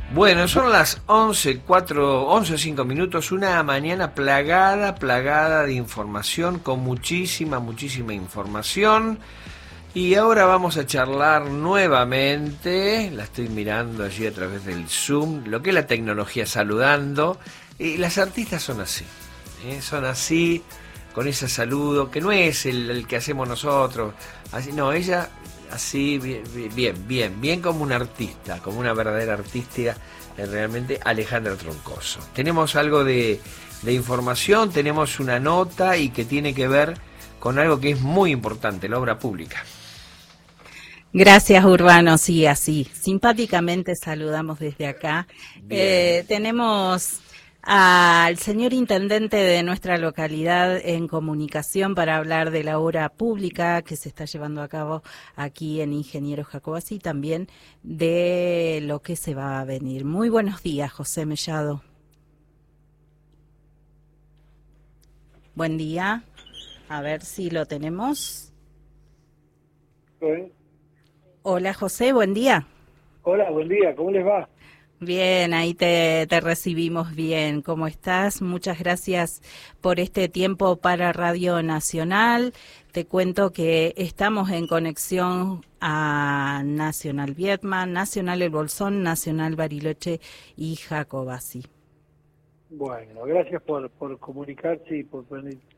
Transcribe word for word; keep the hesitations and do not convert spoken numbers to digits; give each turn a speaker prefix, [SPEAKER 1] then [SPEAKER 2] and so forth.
[SPEAKER 1] Bueno, son las once, cuatro, once, cinco minutos, una mañana plagada, plagada de información, con muchísima, muchísima información. Y ahora vamos a charlar nuevamente, la estoy mirando allí a través del Zoom, lo que es la tecnología saludando. Y las artistas son así, ¿eh? Son así, con ese saludo, que no es el, el que hacemos nosotros, así, no, ella... Así, bien, bien, bien, bien como una artista, como una verdadera artista, eh, realmente Alejandra Troncoso. Tenemos algo de, de información, tenemos una nota y que tiene que ver con algo que es muy importante, la obra pública.
[SPEAKER 2] Gracias, Urbano, sí, así, simpáticamente saludamos desde acá. Eh, tenemos al señor intendente de nuestra localidad en comunicación para hablar de la obra pública que se está llevando a cabo aquí en Ingeniero Jacobacci y también de lo que se va a venir. Muy buenos días, José Mellado. Buen día. A ver si lo tenemos.
[SPEAKER 3] ¿Eh?
[SPEAKER 2] Hola, José, buen día.
[SPEAKER 3] Hola, buen día, ¿cómo les va?
[SPEAKER 2] Bien, ahí te, te recibimos bien. ¿Cómo estás? Muchas gracias por este tiempo para Radio Nacional. Te cuento que estamos en conexión a Nacional Viedma, Nacional El Bolsón, Nacional Bariloche y Jacobacci.
[SPEAKER 3] Bueno, gracias por, por comunicarse y por venir.